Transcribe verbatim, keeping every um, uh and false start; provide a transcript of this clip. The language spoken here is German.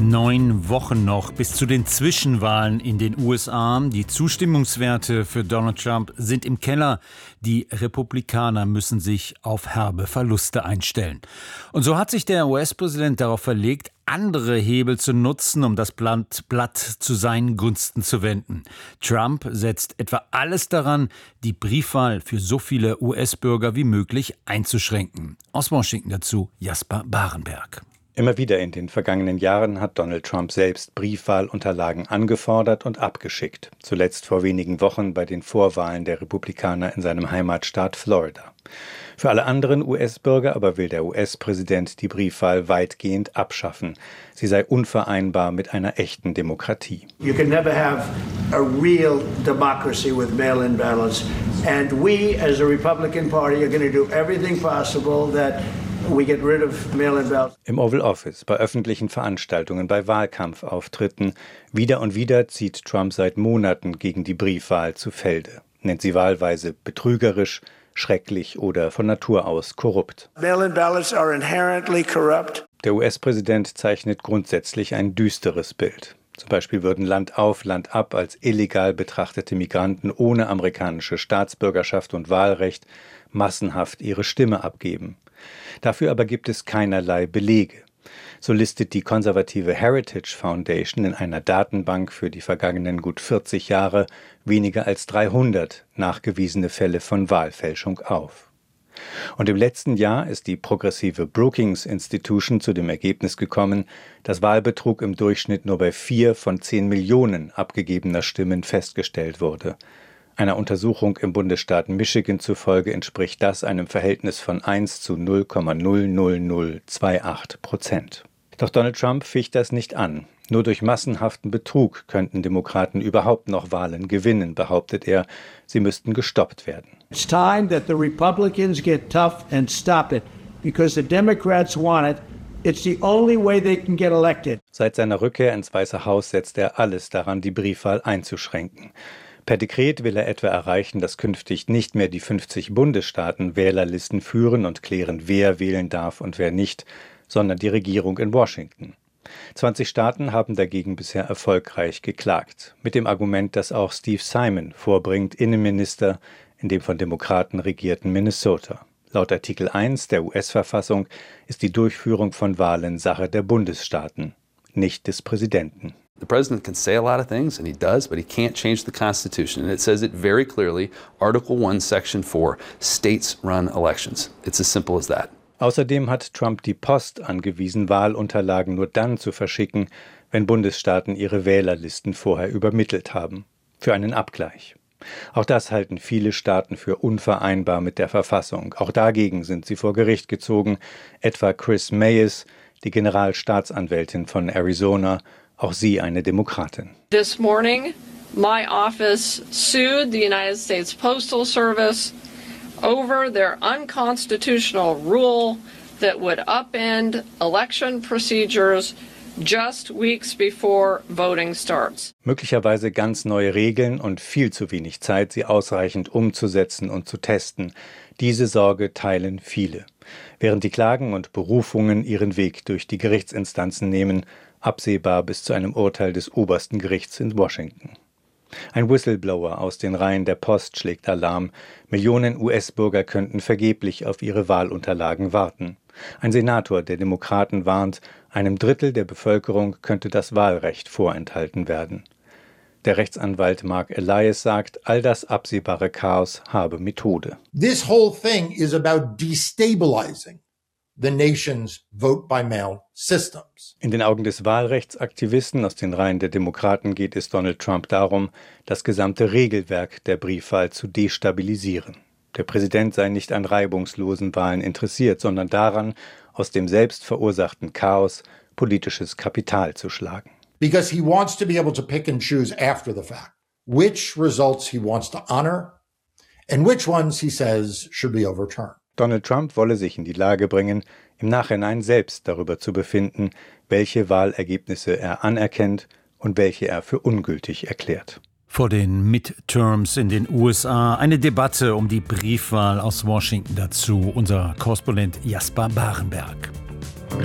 Neun Wochen noch bis zu den Zwischenwahlen in den U S A. Die Zustimmungswerte für Donald Trump sind im Keller. Die Republikaner müssen sich auf herbe Verluste einstellen. Und so hat sich der U S-Präsident darauf verlegt, andere Hebel zu nutzen, um das Blatt, Blatt zu seinen Gunsten zu wenden. Trump setzt etwa alles daran, die Briefwahl für so viele U S-Bürger wie möglich einzuschränken. Aus Washington dazu Jasper Barenberg. Immer wieder in den vergangenen Jahren hat Donald Trump selbst Briefwahlunterlagen angefordert und abgeschickt. Zuletzt vor wenigen Wochen bei den Vorwahlen der Republikaner in seinem Heimatstaat Florida. Für alle anderen U S-Bürger aber will der U S-Präsident die Briefwahl weitgehend abschaffen. Sie sei unvereinbar mit einer echten Demokratie. You can never have a real democracy with mail-in ballots. And we, as a Republican Party, are going to do everything possible that we get rid of mail-in ballots. Im Oval Office, bei öffentlichen Veranstaltungen, bei Wahlkampfauftritten. Wieder und wieder zieht Trump seit Monaten gegen die Briefwahl zu Felde. Nennt sie wahlweise betrügerisch, schrecklich oder von Natur aus korrupt. Mail-in ballots are inherently corrupt. Der U S-Präsident zeichnet grundsätzlich ein düsteres Bild. Zum Beispiel würden Land auf, Land ab als illegal betrachtete Migranten ohne amerikanische Staatsbürgerschaft und Wahlrecht massenhaft ihre Stimme abgeben. Dafür aber gibt es keinerlei Belege. So listet die konservative Heritage Foundation in einer Datenbank für die vergangenen gut vierzig Jahre weniger als dreihundert nachgewiesene Fälle von Wahlfälschung auf. Und im letzten Jahr ist die progressive Brookings Institution zu dem Ergebnis gekommen, dass Wahlbetrug im Durchschnitt nur bei vier von zehn Millionen abgegebener Stimmen festgestellt wurde. Einer Untersuchung im Bundesstaat Michigan zufolge entspricht das einem Verhältnis von eins zu null Komma null null null zwei acht Prozent. Doch Donald Trump ficht das nicht an. Nur durch massenhaften Betrug könnten Demokraten überhaupt noch Wahlen gewinnen, behauptet er. Sie müssten gestoppt werden. It's time that the Republicans get tough and stop it, because the Democrats want it. It's the only way they can get elected. Seit seiner Rückkehr ins Weiße Haus setzt er alles daran, die Briefwahl einzuschränken. Per Dekret will er etwa erreichen, dass künftig nicht mehr die fünfzig Bundesstaaten Wählerlisten führen und klären, wer wählen darf und wer nicht, sondern die Regierung in Washington. zwanzig Staaten haben dagegen bisher erfolgreich geklagt, mit dem Argument, das auch Steve Simon vorbringt, Innenminister in dem von Demokraten regierten Minnesota. Laut Artikel eins der U S-Verfassung ist die Durchführung von Wahlen Sache der Bundesstaaten, nicht des Präsidenten. The president can say a lot of things, and he does, but he can't change the Constitution. And it says it very clearly, Article one, Section four, states run elections. It's as simple as that. Außerdem hat Trump die Post angewiesen, Wahlunterlagen nur dann zu verschicken, wenn Bundesstaaten ihre Wählerlisten vorher übermittelt haben. Für einen Abgleich. Auch das halten viele Staaten für unvereinbar mit der Verfassung. Auch dagegen sind sie vor Gericht gezogen, etwa Chris Mayes, die Generalstaatsanwältin von Arizona, auch sie eine Demokratin. This morning, my office sued the United States Postal Service over their unconstitutional rule that would upend election procedures just weeks before voting starts. Möglicherweise ganz neue Regeln und viel zu wenig Zeit, sie ausreichend umzusetzen und zu testen. Diese Sorge teilen viele. Während die Klagen und Berufungen ihren Weg durch die Gerichtsinstanzen nehmen, absehbar bis zu einem Urteil des obersten Gerichts in Washington. Ein Whistleblower aus den Reihen der Post schlägt Alarm. Millionen U S-Bürger könnten vergeblich auf ihre Wahlunterlagen warten. Ein Senator der Demokraten warnt, einem Drittel der Bevölkerung könnte das Wahlrecht vorenthalten werden. Der Rechtsanwalt Mark Elias sagt, all das absehbare Chaos habe Methode. This whole thing is about destabilizing the nation's vote-by-mail systems. In den Augen des Wahlrechtsaktivisten aus den Reihen der Demokraten geht es Donald Trump darum, das gesamte Regelwerk der Briefwahl zu destabilisieren. Der Präsident sei nicht an reibungslosen Wahlen interessiert, sondern daran, aus dem selbst verursachten Chaos politisches Kapital zu schlagen. Because he wants to be able to pick and choose after the fact which results he wants to honor and which ones he says should be overturned. Donald Trump wolle sich in die Lage bringen, im Nachhinein selbst darüber zu befinden, welche Wahlergebnisse er anerkennt und welche er für ungültig erklärt. Vor den Midterms in den U S A eine Debatte um die Briefwahl aus Washington. Dazu unser Korrespondent Jasper Barenberg.